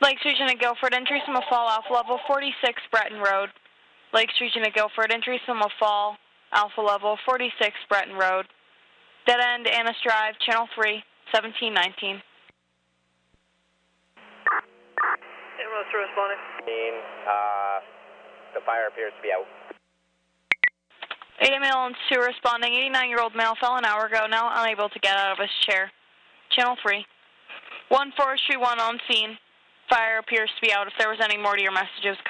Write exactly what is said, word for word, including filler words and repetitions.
Lakes Region of Guilford, entry Summa Fall, Alpha Level forty-six, Breton Road. Lakes Region of Guilford, entry Summa Fall, Alpha Level forty-six, Breton Road. Dead end, Annis Drive, Channel three, seventeen nineteen. Ambulance responding. Uh, the fire appears to be out. Ada male and two responding. eighty-nine-year-old male fell an hour ago, now unable to get out of his chair. Channel three. one Forestry one on scene. Fire appears to be out. If there was any more to your messages,